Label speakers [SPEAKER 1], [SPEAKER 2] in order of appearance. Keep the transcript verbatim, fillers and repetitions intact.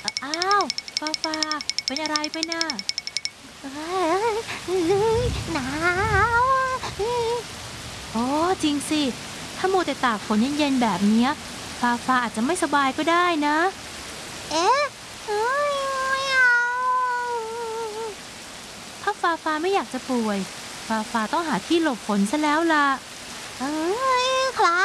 [SPEAKER 1] อ้าวฟ้าฟ้าเป็นอะไรไปน่ะ
[SPEAKER 2] เฮ้ยหนาว
[SPEAKER 1] อ๋อจริงสิถ้ามัวแต่ตากฝนเย็นๆแบบเนี้ยฟ้าฟ้าอาจจะไม่สบายก็ได้นะ
[SPEAKER 2] เอ๊ะเฮ้ยไม่เอา
[SPEAKER 1] ถ้าฟ้าฟ้าไม่อยากจะป่วยฟ้าฟ้าต้องหาที่หลบฝนซะแล้วล่ะ
[SPEAKER 2] เอ้ยใคร